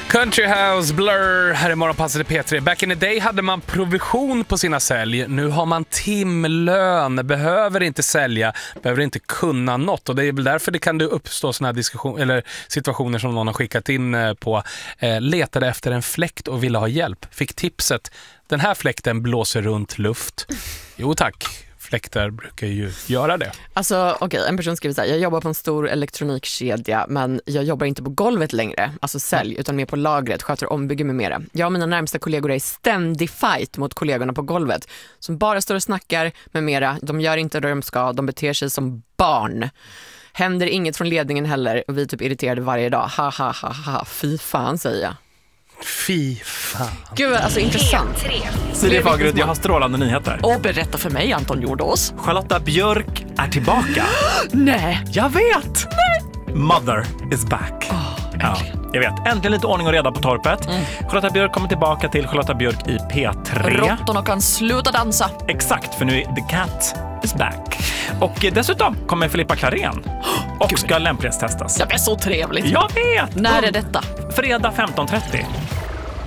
Country House, Blur, här är morgonpasset i P3. Back in the day hade man provision på sina sälj. Nu har man timlön, behöver inte sälja, behöver inte kunna något. Och det är väl därför det kan uppstå såna här diskussioner eller situationer som någon har skickat in på. Letade efter en fläkt och ville ha hjälp. Fick tipset, den här fläkten blåser runt luft. Jo tack. Fläktar brukar ju göra det. Alltså okej, en person skriver så här: jag jobbar på en stor elektronikkedja, men jag jobbar inte på golvet längre, alltså sälj, utan mer på lagret, sköter ombygge med mera. Jag och mina närmsta kollegor är i ständig fight mot kollegorna på golvet som bara står och snackar med mera. De gör inte det de ska, de beter sig som barn. Händer inget från ledningen heller och vi är typ irriterade varje dag. Ha ha ha ha, fy fan säger jag. Fy fan. Gud, alltså intressant. Silje Fagerud, jag har strålande nyheter. Och berätta för mig, Anton Jordås. Charlotta Björk är tillbaka. Nej. Jag vet. Mother is back. Ja, jag vet. Äntligen lite ordning och reda på torpet. Charlotta Björk kommer tillbaka till Charlotta Björk i P3. Råttorna kan sluta dansa. Exakt, för nu är The Cat is back. Och dessutom kommer Filippa Klarén och ska lämplighetstestas. Det är så trevligt. Jag vet! När är detta? Fredag 15.30.